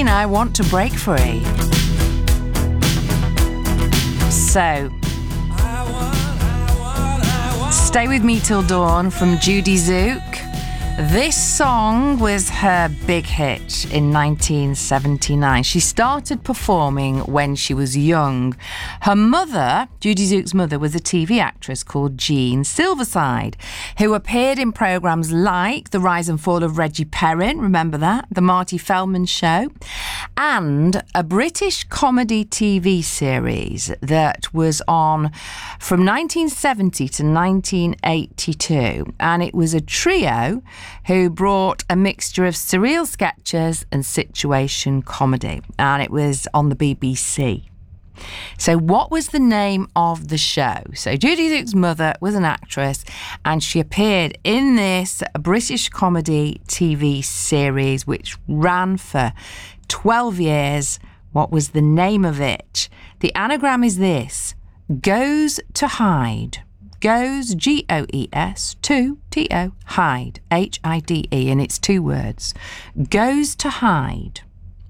want to break free. So, Stay With Me Till Dawn from Judy Zook. This song was her big hit in 1979. She started performing when she was young. Her mother, Judy Zook's mother, was a TV actress called Jean Silverside, who appeared in programmes like The Rise and Fall of Reggie Perrin, remember that? The Marty Feldman Show, and a British comedy TV series that was on from 1970 to 1982. And it was a trio who brought a mixture of surreal sketches and situation comedy. And it was on the BBC. So what was the name of the show? So Judy Zook's mother was an actress and she appeared in this British comedy TV series which ran for 12 years. What was the name of it? The anagram is this: Goes to Hide. Goes, Goes, to, T-O, hide, H-I-D-E, and it's 2 words. Goes to Hide.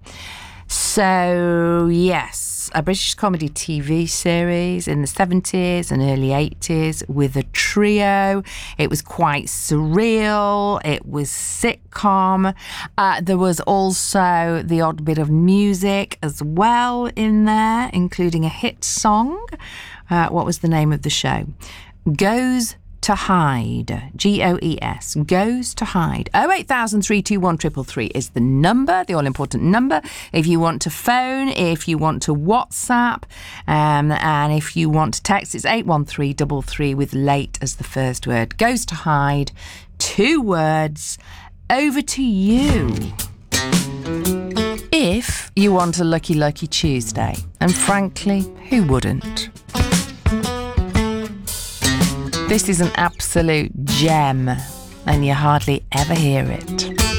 So, yes, a British comedy TV series in the 70s and early 80s with a trio. It was quite surreal. It was sitcom. There was also the odd bit of music as well in there, including a hit song. What was the name of the show? Goes to Hide. Goes. Goes to Hide. 08000 is the number, the all-important number. If you want to phone, if you want to WhatsApp, and if you want to text, it's 81333 with late as the first word. Goes to Hide. 2 words. Over to you. If you want a Lucky Lucky Tuesday, and frankly, who wouldn't? This is an absolute gem, and you hardly ever hear it.